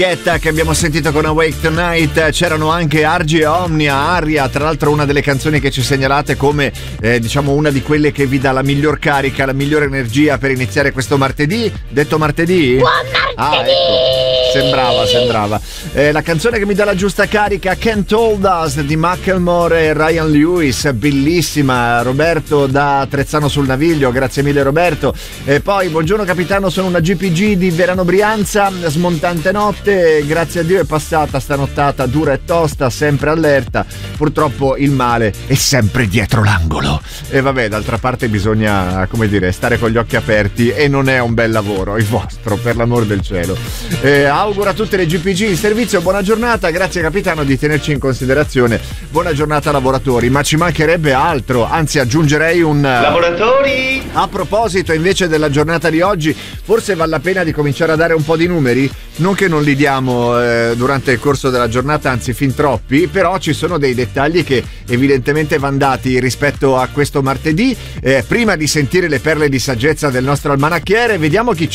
Che abbiamo sentito con Awake Tonight. C'erano anche Argie e Omnia, Aria, tra l'altro una delle canzoni che ci segnalate come diciamo una di quelle che vi dà la miglior carica, la migliore energia per iniziare questo martedì. Detto martedì? Buon martedì! Ecco. Sembrava. La canzone che mi dà la giusta carica, Can't Hold Us di Macklemore e Ryan Lewis, bellissima. Roberto da Trezzano sul Naviglio, grazie mille Roberto. E poi buongiorno capitano, sono una GPG di Verano Brianza, smontante notte. Grazie a Dio è passata sta nottata dura e tosta, sempre allerta. Purtroppo il male è sempre dietro l'angolo. E vabbè, d'altra parte bisogna, come dire, stare con gli occhi aperti e non è un bel lavoro il vostro, per l'amor del cielo. Auguro a tutte le GPG in servizio buona giornata, grazie capitano di tenerci in considerazione. Buona giornata lavoratori, ma ci mancherebbe altro, anzi aggiungerei un lavoratori. A proposito invece della giornata di oggi, forse vale la pena di cominciare a dare un po' di numeri, non che non li diamo durante il corso della giornata, anzi fin troppi, però ci sono dei dettagli che evidentemente van dati rispetto a questo martedì. Prima di sentire le perle di saggezza del nostro almanacchiere, vediamo che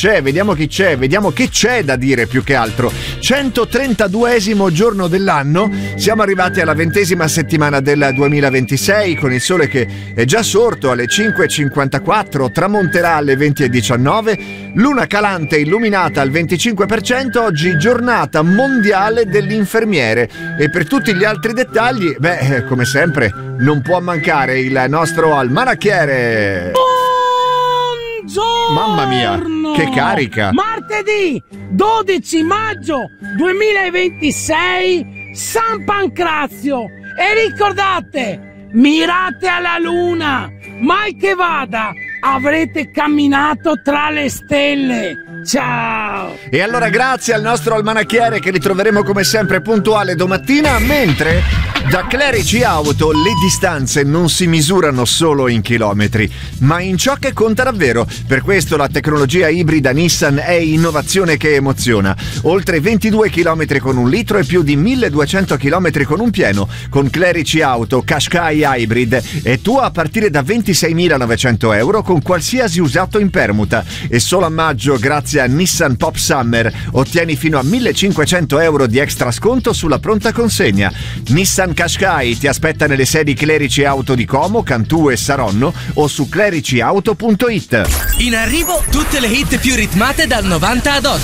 c'è da dire più che altro. 132esimo giorno dell'anno, siamo arrivati alla 20ª settimana del 2026 con il sole che è già sorto alle 5:54, tramonterà alle 20:19, luna calante illuminata al 25%, oggi giornata mondiale dell'infermiere. E per tutti gli altri dettagli, come sempre, non può mancare il nostro almanacchiere. Buongiorno! Mamma mia, che carica! Martedì 12 maggio 2026, San Pancrazio. E ricordate, mirate alla luna, mai che vada, avrete camminato tra le stelle. Ciao! E allora grazie al nostro almanacchiere che ritroveremo come sempre puntuale domattina, mentre da Clerici Auto le distanze non si misurano solo in chilometri, ma in ciò che conta davvero. Per questo la tecnologia ibrida Nissan è innovazione che emoziona. Oltre 22 km con un litro e più di 1200 km con un pieno. Con Clerici Auto Qashqai Hybrid è tua a partire da 26.900 euro con qualsiasi usato in permuta. E solo a maggio, grazie a Nissan Pop Summer, ottieni fino a 1.500 euro di extra sconto sulla pronta consegna. Nissan Qashqai ti aspetta nelle sedi Clerici Auto di Como, Cantù e Saronno o su clericiauto.it. In arrivo tutte le hit più ritmate dal 90 ad oggi.